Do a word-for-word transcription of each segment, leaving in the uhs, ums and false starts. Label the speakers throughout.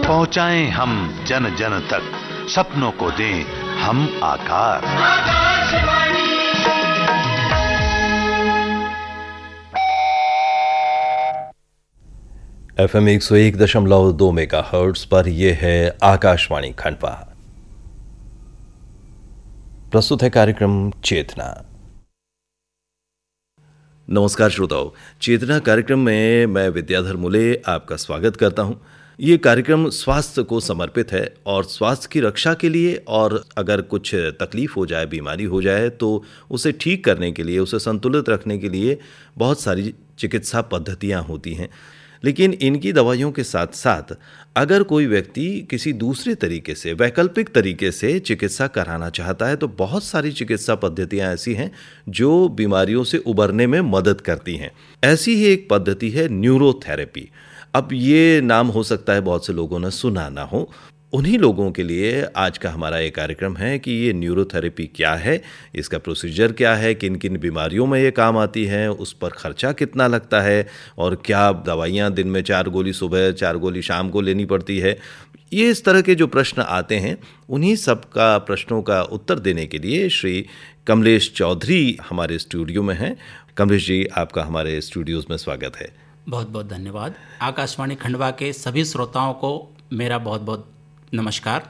Speaker 1: पहुंचाएं हम जन जन तक, सपनों को दें हम आकार।
Speaker 2: एफ एम एक सौ एक दशमलव दो मेगा हर्ट्ज पर यह है आकाशवाणी खंडवा। प्रस्तुत है कार्यक्रम चेतना। नमस्कार श्रोताओं, चेतना कार्यक्रम में मैं विद्याधर मुले आपका स्वागत करता हूं। ये कार्यक्रम स्वास्थ्य को समर्पित है और स्वास्थ्य की रक्षा के लिए, और अगर कुछ तकलीफ हो जाए, बीमारी हो जाए, तो उसे ठीक करने के लिए, उसे संतुलित रखने के लिए बहुत सारी चिकित्सा पद्धतियां होती हैं। लेकिन इनकी दवाइयों के साथ साथ अगर कोई व्यक्ति किसी दूसरे तरीके से, वैकल्पिक तरीके से चिकित्सा कराना चाहता है, तो बहुत सारी चिकित्सा पद्धतियां ऐसी हैं जो बीमारियों से उबरने में मदद करती हैं। ऐसी ही एक पद्धति है न्यूरोथेरेपी। अब ये नाम हो सकता है बहुत से लोगों ने सुना ना हो। उन्हीं लोगों के लिए आज का हमारा ये कार्यक्रम है कि ये न्यूरोथेरेपी क्या है, इसका प्रोसीजर क्या है, किन किन बीमारियों में ये काम आती है, उस पर खर्चा कितना लगता है, और क्या दवाइयाँ दिन में चार गोली सुबह, चार गोली शाम को लेनी पड़ती है। ये इस तरह के जो प्रश्न आते हैं, उन्हीं सब का प्रश्नों का उत्तर देने के लिए श्री कमलेश चौधरी हमारे स्टूडियो में हैं। कमलेश जी, आपका हमारे स्टूडियोज़ में स्वागत है।
Speaker 3: बहुत बहुत धन्यवाद। आकाशवाणी खंडवा के सभी श्रोताओं को मेरा बहुत बहुत नमस्कार।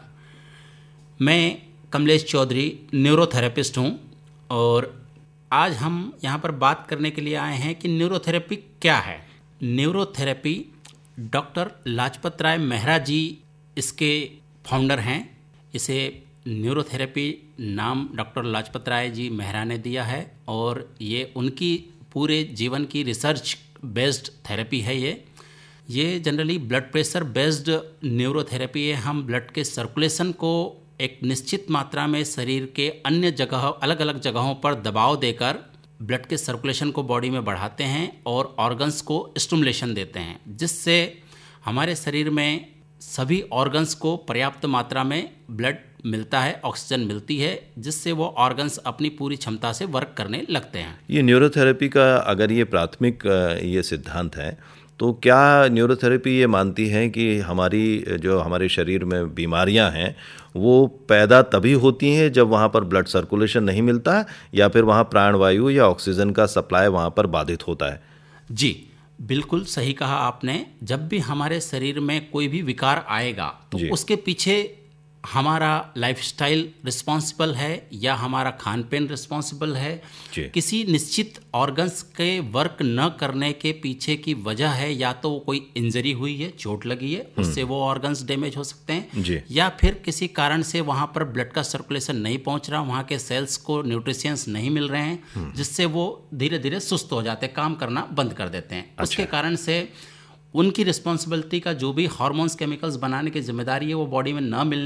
Speaker 3: मैं कमलेश चौधरी न्यूरोथेरेपिस्ट हूँ, और आज हम यहाँ पर बात करने के लिए आए हैं कि न्यूरोथेरेपी क्या है। न्यूरोथेरेपी डॉक्टर लाजपत राय मेहरा जी इसके फाउंडर हैं। इसे न्यूरोथेरेपी नाम डॉक्टर लाजपत राय जी मेहरा ने दिया है, और ये उनकी पूरे जीवन की रिसर्च बेस्ड थेरेपी है। ये ये generally blood pressure based neurotherapy है। हम ब्लड के सर्कुलेशन को एक निश्चित मात्रा में शरीर के अन्य जगह, अलग अलग जगहों पर दबाव देकर ब्लड के सर्कुलेशन को बॉडी में बढ़ाते हैं और ऑर्गन्स को स्टिमुलेशन देते हैं, जिससे हमारे शरीर में सभी ऑर्गन्स को पर्याप्त मात्रा में ब्लड मिलता है, ऑक्सीजन मिलती है, जिससे वो ऑर्गन्स अपनी पूरी क्षमता से वर्क करने लगते हैं।
Speaker 2: ये न्यूरोथेरेपी का अगर ये प्राथमिक ये सिद्धांत है, तो क्या न्यूरोथेरेपी ये मानती है कि हमारी जो हमारे शरीर में बीमारियां हैं वो पैदा तभी होती हैं जब वहाँ पर ब्लड सर्कुलेशन नहीं मिलता, या फिर वहाँ प्राणवायु या ऑक्सीजन का सप्लाई वहाँ पर बाधित होता है?
Speaker 3: जी, बिल्कुल सही कहा आपने। जब भी हमारे शरीर में कोई भी विकार आएगा तो उसके पीछे हमारा लाइफस्टाइल रिस्पॉन्सिबल है या हमारा खान पान रिस्पॉन्सिबल है। किसी निश्चित ऑर्गन्स के वर्क न करने के पीछे की वजह है या तो कोई इंजरी हुई है, चोट लगी है, उससे वो ऑर्गन्स डैमेज हो सकते हैं, या फिर किसी कारण से वहाँ पर ब्लड का सर्कुलेशन नहीं पहुँच रहा, वहाँ के सेल्स को न्यूट्रिशंस नहीं मिल रहे हैं, जिससे वो धीरे धीरे सुस्त हो जाते हैं, काम करना बंद कर देते हैं। अच्छा। उसके कारण से उनकी रिस्पॉन्सिबिलिटी का जो भी हार्मोन्स, केमिकल्स बनाने की जिम्मेदारी है, वो बॉडी में न मिलने